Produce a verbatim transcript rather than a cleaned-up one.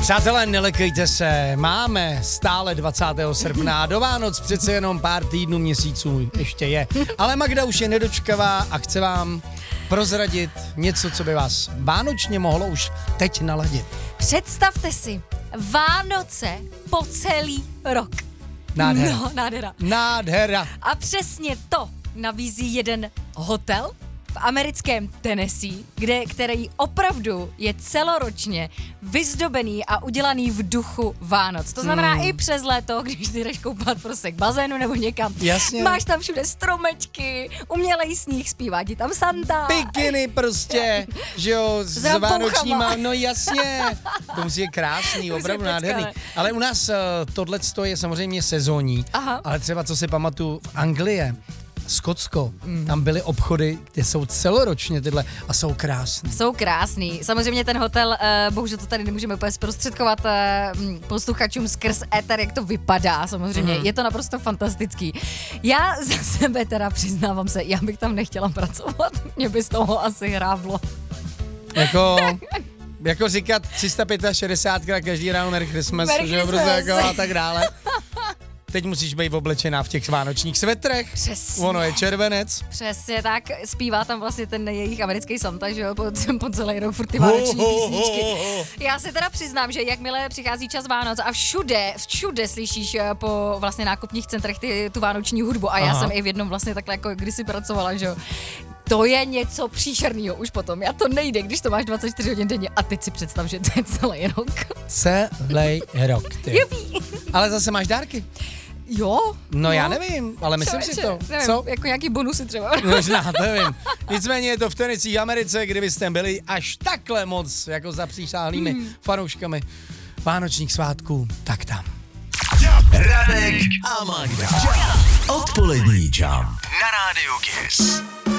Přátelé, nelekejte se, máme stále dvacátého srpna, do Vánoc přece jenom pár týdnů, měsíců ještě je. Ale Magda už je nedočkavá a chce vám prozradit něco, co by vás vánočně mohlo už teď naladit. Představte si Vánoce po celý rok. Nádhera. No, nádhera. Nádhera. A přesně to nabízí jeden hotel v americkém Tennessee, kde, který opravdu je celoročně vyzdobený a udělaný v duchu Vánoc. To znamená hmm. i přes léto, když si jdeš koupat prostě k bazénu nebo někam. Jasně. Máš tam všude stromečky, umělej sníh, zpívá ti tam Santa. Bikiny prostě, že jo, s vánočníma, no jasně. To musí je krásný, opravdu nádherný. Ale u nás uh, tohleto je samozřejmě sezónní, Aha. ale třeba co si pamatuju v Anglii, Skotsko, mm. tam byly obchody, kde jsou celoročně tyhle a jsou krásný. Jsou krásný. Samozřejmě ten hotel, uh, bohužel to tady nemůžeme úplně zprostředkovat uh, posluchačům skrz éter, jak to vypadá samozřejmě. Mm. Je to naprosto fantastický. Já za sebe teda přiznávám se, já bych tam nechtěla pracovat. Mě by z toho asi hráblo. Jako... Jako říkat tři sta šedesát pět krát každý ráno Merry Christmas, Merry že jo, Christmas. jako a tak dále. Teď musíš být oblečená v těch vánočních svetrech. Přesně. Ono je červenec. Přesně tak, zpívá tam vlastně ten jejich americký Santa, že jo, po, po celý rok furt ty vánoční písničky. Já se teda přiznám, že jakmile přichází čas Vánoc a všude, všude slyšíš po vlastně nákupních centrech ty, tu vánoční hudbu a já Aha. jsem i v jednom vlastně takhle jako kdysi pracovala, že jo. To je něco příšernýho už potom. Já to nejde, když to máš dvacet čtyři hodin denně a teď si představ, že to je celý rok. Celý rok, ty. Jupi. Ale zase máš dárky. Jo? No, no já nevím, ale myslím Člověče, si to. Nevím, Co? Jako nějaký bonusy třeba. Možná, nevím. Nicméně je to v Tennessee, Americe, kdybyste byli až takhle moc jako za přísáhlými hmm. fanouškami vánočních svátků, tak tam. Radek a Magda. Odpolední jump na rádiu Kiss.